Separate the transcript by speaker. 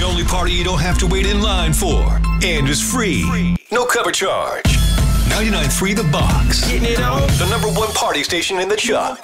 Speaker 1: only party you don't have to wait in line for. And is free. No cover charge. 99.3 The Box.
Speaker 2: Getting it on.
Speaker 1: The #1 party station in the Chuck.